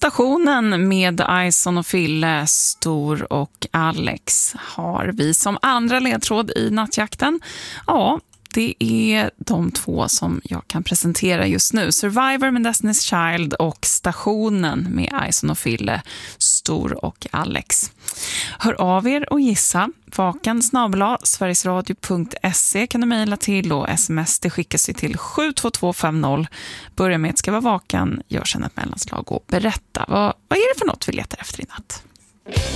Stationen med Ison och Fille, Stor och Alex har vi som andra ledtråd i nattjakten. Ja, det är de två som jag kan presentera just nu. Survivor med Destiny's Child och Stationen med Ison och Fille, Stor och Alex. Hör av er och gissa. vakan@sverigesradio.se kan du mejla till och sms det skickas till 72250. Börja med att ska vara vakan, gör sen ett mellanslag och berätta. Vad är det för något vi letar efter i natt?